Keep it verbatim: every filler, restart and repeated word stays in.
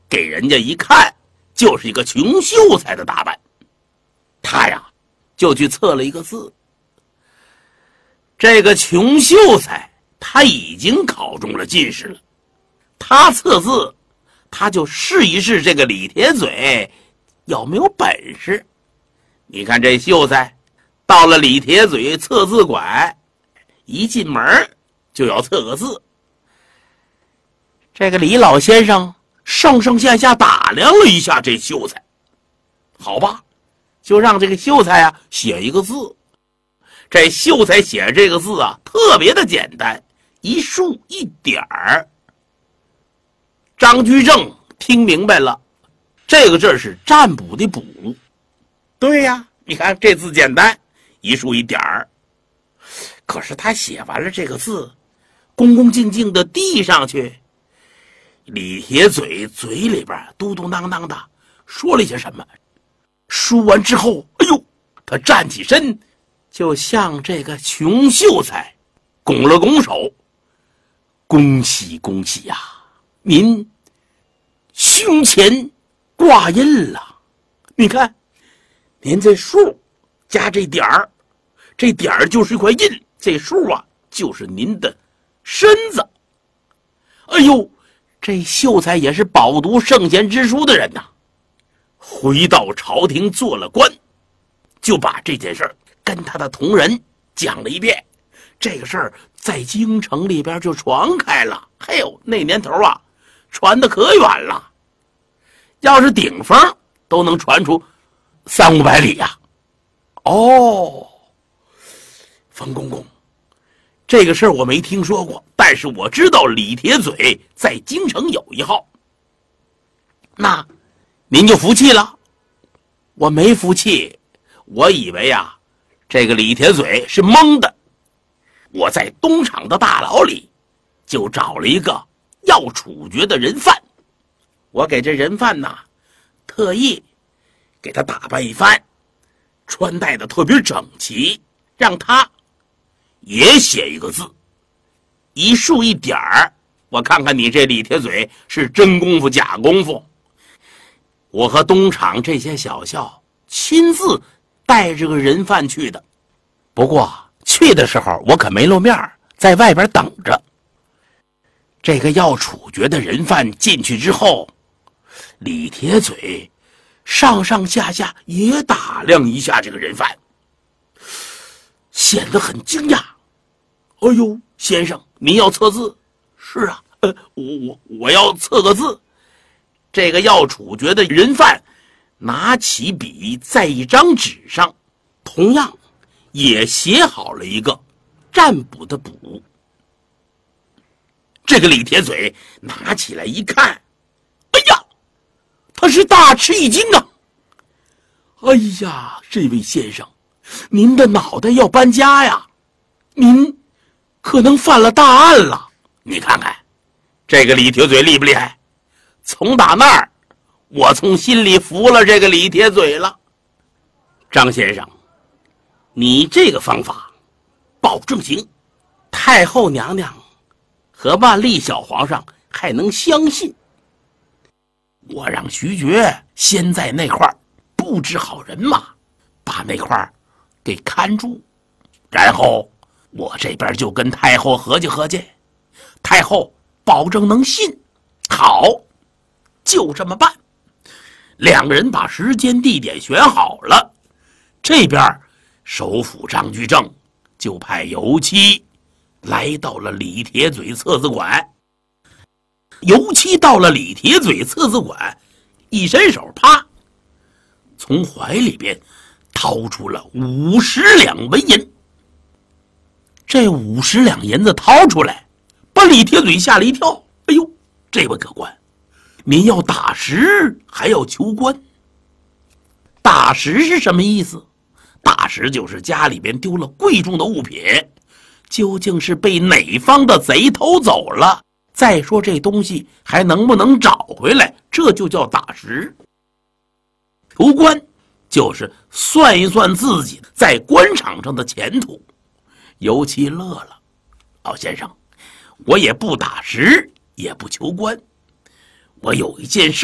给人家一看就是一个穷秀才的打扮。他呀就去测了一个字。这个穷秀才他已经考中了进士了，他测字他就试一试这个李铁嘴有没有本事。你看这秀才到了李铁嘴测字馆，一进门就要测个字。这个李老先生上上下下打量了一下这秀才，好吧，就让这个秀才啊写一个字。这秀才写这个字啊特别的简单，一竖一点儿。张居正听明白了，这个字是占卜的卜。对呀，你看这字简单，一竖一点儿。可是他写完了这个字，恭恭敬敬的递上去，李铁嘴嘴里边嘟嘟囔囔的说了一些什么。说完之后，哎呦，他站起身，就向这个穷秀才拱了拱手，恭喜恭喜呀、啊，您胸前挂印了。你看您这数加这点儿，这点儿就是一块印，这数啊就是您的身子。哎呦，这秀才也是饱读圣贤之书的人呐、啊，回到朝廷做了官，就把这件事儿跟他的同仁讲了一遍。这个事儿在京城里边就传开了，嘿呦，那年头啊传得可远了，要是顶风都能传出三五百里呀、啊。哦，冯公公，这个事儿我没听说过，但是我知道李铁嘴在京城有一号。那您就服气了？我没服气，我以为啊这个李铁嘴是蒙的。我在东厂的大牢里就找了一个要处决的人犯，我给这人犯呐特意给他打扮一番，穿戴的特别整齐，让他也写一个字，一竖一点儿。我看看你这李铁嘴是真功夫假功夫。我和东厂这些小校亲自带着个人犯去的，不过去的时候我可没露面，在外边等着。这个要处决的人犯进去之后，李铁嘴上上下下也打量一下这个人犯，显得很惊讶。哎呦，先生，您要测字？是啊，呃，我我我要测个字。这个要处决的人犯拿起笔，在一张纸上同样也写好了一个占卜的卜。这个李铁嘴拿起来一看，哎呀，他是大吃一惊啊！哎呀，这位先生，您的脑袋要搬家呀，您可能犯了大案了。你看看这个李铁嘴厉不厉害？从打那儿我从心里服了这个李铁嘴了。张先生，你这个方法保证行，太后娘娘和万历小皇上还能相信。我让徐觉先在那块布置好人马，把那块给看住，然后我这边就跟太后合计合计，太后保证能信。好，就这么办。两个人把时间地点选好了，这边首辅张居正就派油漆来到了李铁嘴测字馆。油漆到了李铁嘴测字馆，一伸手，啪，从怀里边掏出了五十两纹银。这五十两银子掏出来，把李铁嘴吓了一跳。哎呦，这位客官，您要打石还要求官？打石是什么意思？打石就是家里边丢了贵重的物品，究竟是被哪方的贼偷走了，再说这东西还能不能找回来，这就叫打石。求官就是算一算自己在官场上的前途。尤其乐了，老先生，我也不打石，也不求官，我有一件事